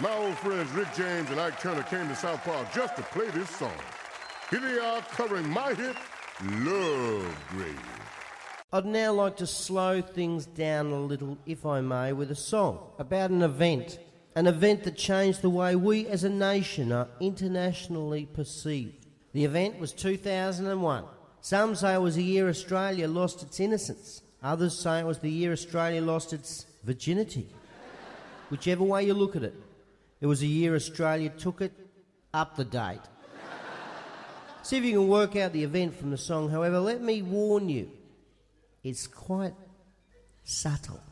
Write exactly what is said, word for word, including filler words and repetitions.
My old friends Rick James and Ike Turner came to South Park just to play this song. Here they are covering my hit, Love Grave. I'd now like to slow things down a little, if I may, with a song about an event. An event that changed the way we as a nation are internationally perceived. The event was two thousand one. Some say it was the year Australia lost its innocence. Others say it was the year Australia lost its virginity. Whichever way you look at it, it was a year Australia took it up the date. See if you can work out the event from the song. However, let me warn you, it's quite subtle.